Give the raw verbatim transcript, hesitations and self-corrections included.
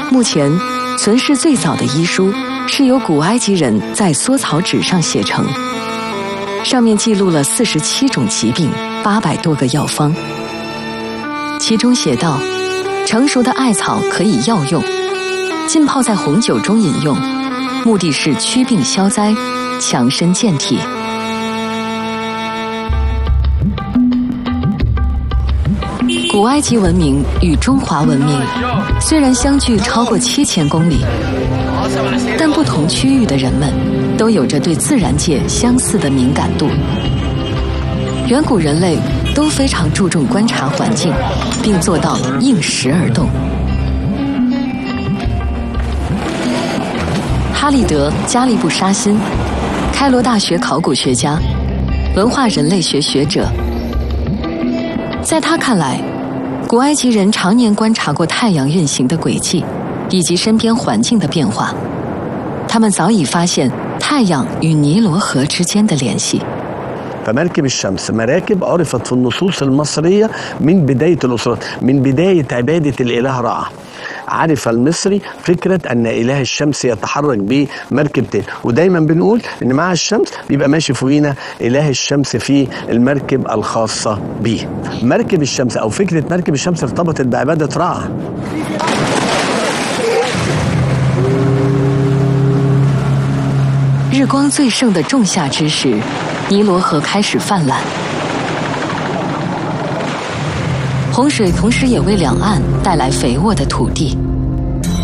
目前存世最早的医书是由古埃及人在缩草纸上写成，上面记录了四十七种疾病、八百多个药方。其中写道，成熟的艾草可以药用，浸泡在红酒中饮用，目的是驱病消灾、强身健体。古埃及文明与中华文明虽然相距超过七千公里，但不同区域的人们都有着对自然界相似的敏感度。远古人类都非常注重观察环境，并做到应时而动。哈利德·加利布沙辛，开罗大学考古学家、文化人类学学者，在他看来，古埃及人常年观察过太阳运行的轨迹，以及身边环境的变化。他们早已发现太阳与尼罗河之间的联系。 فمركب الشمس مراكب عرفت في النصوص المصرية من بداية الأسرة، من بداية عبادة الإله رع. عرف المصري فكرة أن إله الشمس يتحرك بمركبتين، ودايما بنقول إن مع الشمس بيبقى ماشي فوقينا إله الشمس في المركب الخاصة به. مركب الشمس أو فكرة مركب الشمس ارتبطت بعبادة رع. 日光最盛的仲夏之时，尼罗河开始泛滥，洪水同时也为两岸带来肥沃的土地。